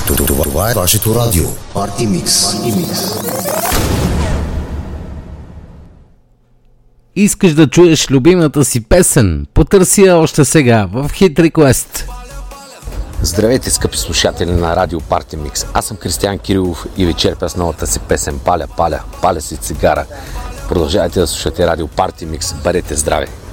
Това е вашето радио. Party Mix. Искаш да чуеш любимата си песен? Потърси я още сега в Hit Request. Здравейте, скъпи слушатели на Радио Party Mix. Аз съм Кристиян Кирилов и ви черпя с новата си песен Паля си цигара. Продължавайте да слушате Радио Party Mix. Бъдете здрави!